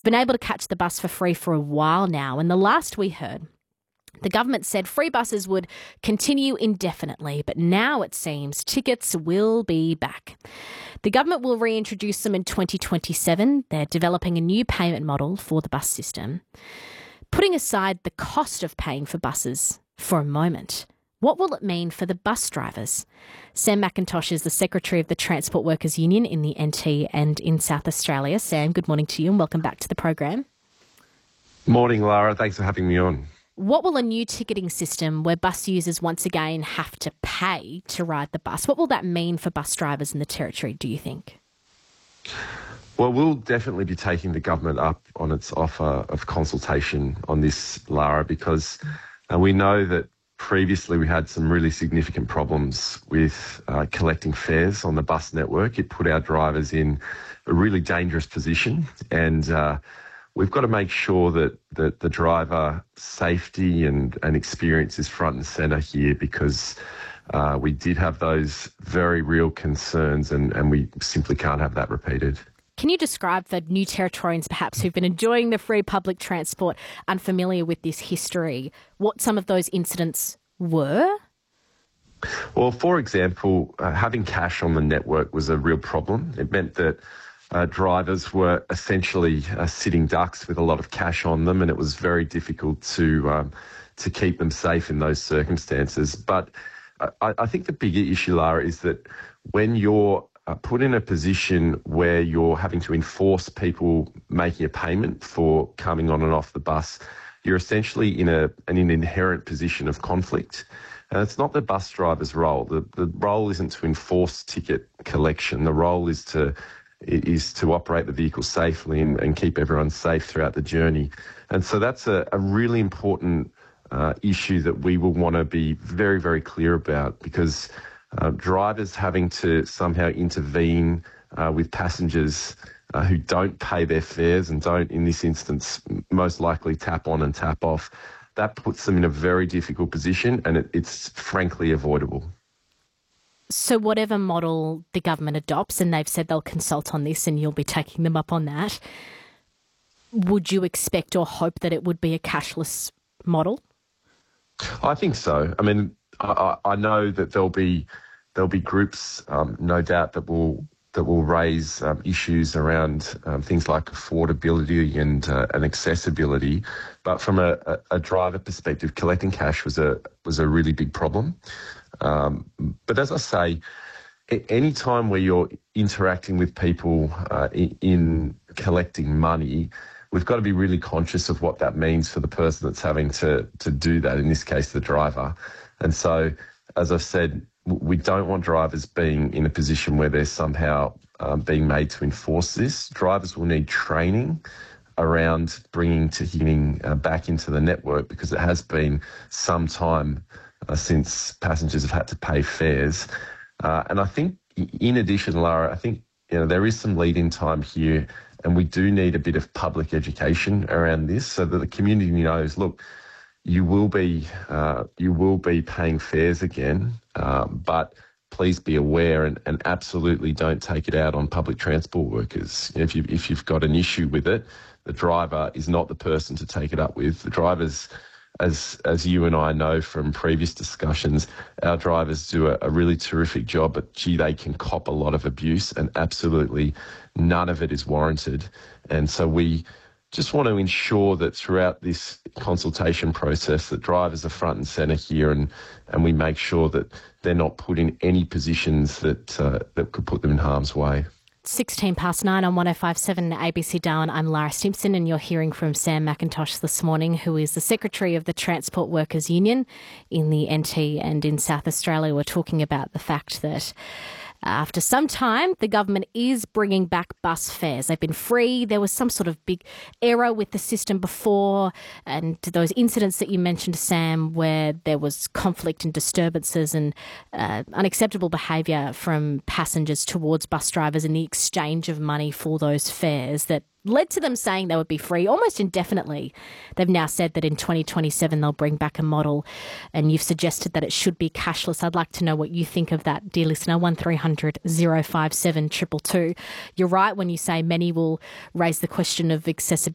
been able to catch the bus for free for a while now, and the last we heard, the government said free buses would continue indefinitely, but now it seems tickets will be back. The government will reintroduce them in 2027. They're developing a new payment model for the bus system. Putting aside the cost of paying for buses for a moment, what will it mean for the bus drivers? Sam McIntosh is the Secretary of the Transport Workers Union in the NT and in South Australia. Sam, good morning to you and welcome back to the program. Morning, Lara. Thanks for having me on. What will a new ticketing system where bus users once again have to pay to ride the bus, what will that mean for bus drivers in the Territory, do you think? Well, we'll definitely be taking the government up on its offer of consultation on this, Lara, because we know that previously we had some really significant problems with collecting fares on the bus network. It put our drivers in a really dangerous position, and we've got to make sure that the driver safety and experience is front and centre here, because we did have those very real concerns and we simply can't have that repeated. Can you describe for new Territorians perhaps who've been enjoying the free public transport, unfamiliar with this history, what some of those incidents were? Well, for example, having cash on the network was a real problem. It meant that drivers were essentially sitting ducks with a lot of cash on them, and it was very difficult to keep them safe in those circumstances. But I think the bigger issue, Lara, is that when you're put in a position where you're having to enforce people making a payment for coming on and off the bus, you're essentially in an inherent position of conflict. And it's not the bus driver's role. The role isn't to enforce ticket collection. The role is to operate the vehicle safely and keep everyone safe throughout the journey. And so that's a really important issue that we will want to be very, very clear about, because drivers having to somehow intervene with passengers who don't pay their fares and don't, in this instance, most likely tap on and tap off, that puts them in a very difficult position, and it's frankly avoidable. So whatever model the government adopts, and they've said they'll consult on this and you'll be taking them up on that, would you expect or hope that it would be a cashless model? I think so. I mean, I know that there'll be groups, no doubt, that will raise issues around things like affordability and accessibility. But from a driver perspective, collecting cash was a really big problem. But as I say, any time where you're interacting with people in collecting money, we've got to be really conscious of what that means for the person that's having to do that, in this case, the driver. And so, as I've said, we don't want drivers being in a position where they're somehow being made to enforce this. Drivers will need training around bringing ticketing back into the network, because it has been some time since passengers have had to pay fares. And I think, in addition, Lara, I think there is some lead-in time here, and we do need a bit of public education around this so that the community knows, look, you will be paying fares again, but please be aware and absolutely don't take it out on public transport workers. If you've got an issue with it, the driver is not the person to take it up with. The drivers, as you and I know from previous discussions, our drivers do a really terrific job, but gee, they can cop a lot of abuse, and absolutely none of it is warranted. And so we just want to ensure that throughout this consultation process that drivers are front and centre here, and we make sure that they're not put in any positions that could put them in harm's way. 9 on 105.7 ABC Darwin. I'm Lara Stimpson, and you're hearing from Sam McIntosh this morning, who is the Secretary of the Transport Workers Union in the NT and in South Australia. We're talking about the fact that after some time, the government is bringing back bus fares. They've been free. There was some sort of big error with the system before, and those incidents that you mentioned, Sam, where there was conflict and disturbances and unacceptable behaviour from passengers towards bus drivers in the exchange of money for those fares that led to them saying they would be free almost indefinitely. They've now said that in 2027 they'll bring back a model, and you've suggested that it should be cashless. I'd like to know what you think of that, dear listener. 1300 057 222. You're right when you say many will raise the question of